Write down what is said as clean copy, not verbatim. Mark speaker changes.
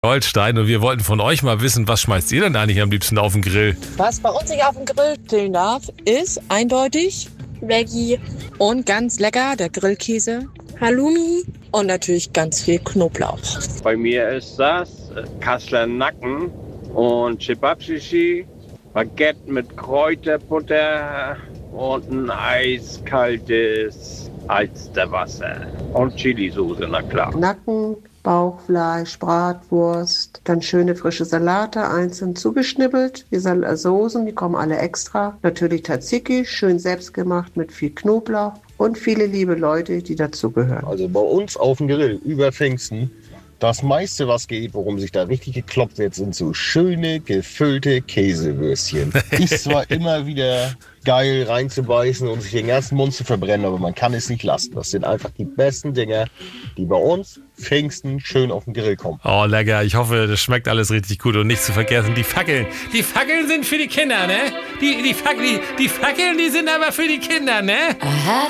Speaker 1: Goldstein, und wir wollten von euch mal wissen, was schmeißt ihr denn eigentlich am liebsten auf den Grill?
Speaker 2: Was bei uns nicht auf dem Grill grillen darf, ist eindeutig Veggie und ganz lecker der Grillkäse, Halloumi und natürlich ganz viel Knoblauch.
Speaker 3: Bei mir ist das Kasseler Nacken und Chibabschichi, Baguette mit Kräuterbutter und ein eiskaltes Alsterwasser und Chilisauce, na klar.
Speaker 4: Nacken, Bauchfleisch, Bratwurst, dann schöne frische Salate, einzeln zugeschnippelt. Die Soßen, die kommen alle extra. Natürlich Tzatziki, schön selbstgemacht mit viel Knoblauch und viele liebe Leute, die dazugehören.
Speaker 5: Also bei uns auf dem Grill über Pfingsten, das meiste, was geht, worum sich da richtig gekloppt wird, sind so schöne, gefüllte Käsewürstchen. Ist zwar immer wieder geil reinzubeißen und sich den ganzen Mund zu verbrennen, aber man kann es nicht lassen. Das sind einfach die besten Dinger, die bei uns Pfingsten schön auf den Grill kommen.
Speaker 1: Oh, lecker. Ich hoffe, das schmeckt alles richtig gut. Und nicht zu vergessen, die Fackeln. Die Fackeln sind für die Kinder, ne? Die Fackeln, die sind aber für die Kinder, ne?
Speaker 6: I had